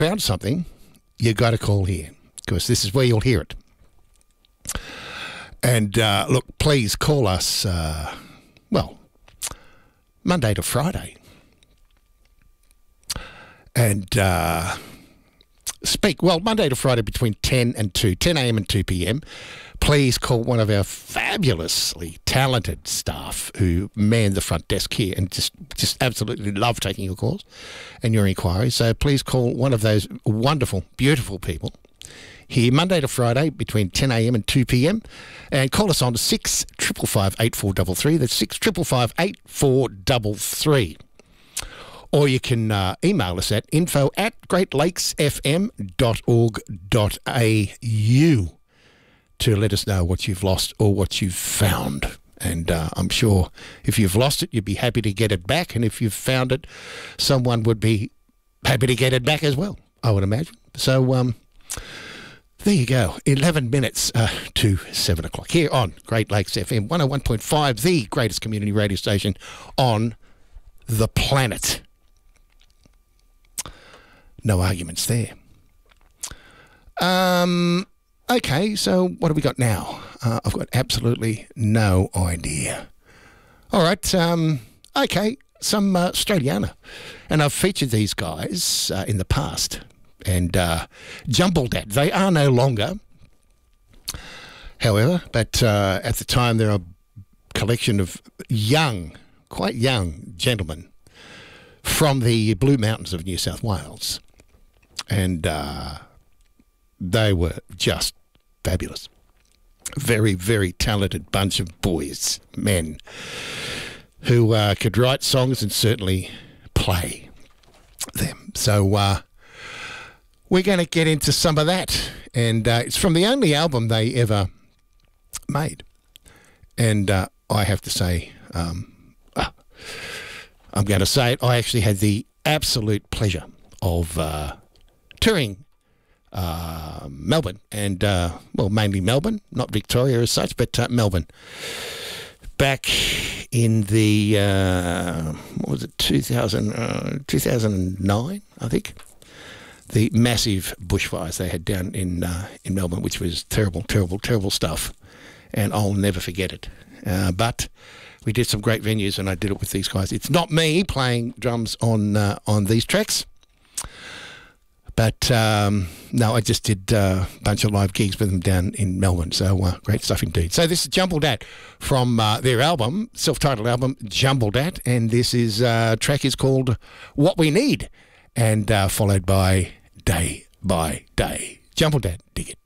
found something, you got to call here because this is where you'll hear it. And look, please call us, Monday to Friday. And speak, Monday to Friday between 10 a.m. and 2 p.m. Please call one of our fabulously talented staff who man the front desk here and just absolutely love taking your calls and your inquiries. So please call one of those wonderful, beautiful people here Monday to Friday between 10 a.m. and 2 p.m. and call us on 655 8433. That's 655 8433. Or you can email us at info@greatlakesfm.org.au to let us know what you've lost or what you've found. And I'm sure if you've lost it, you'd be happy to get it back. And if you've found it, someone would be happy to get it back as well, I would imagine. So there you go. 11 minutes to 7 o'clock here on Great Lakes FM 101.5, the greatest community radio station on the planet. No arguments there. Okay, so what have we got now? I've got absolutely no idea. All right, okay, some Australiana. And I've featured these guys in the past. And Jumble Dad, they are no longer, however, but at the time they're a collection of quite young gentlemen from the Blue Mountains of New South Wales. And they were just fabulous. Very, very talented bunch of boys, men, who could write songs and certainly play them. So we're going to get into some of that. And it's from the only album they ever made. And I have to say, I'm going to say it, I actually had the absolute pleasure of touring Melbourne and, mainly Melbourne, not Victoria as such, but Melbourne. Back in the, 2009, I think. The massive bushfires they had down in Melbourne, which was terrible, terrible, terrible stuff. And I'll never forget it. But we did some great venues and I did it with these guys. It's not me playing drums on these tracks. But, no, I just did a bunch of live gigs with them down in Melbourne. So great stuff indeed. So this is Jumble Dat from their album, self-titled album, Jumble Dat. And this track is called What We Need. And followed by Day by Day. Jumble Dat, dig it.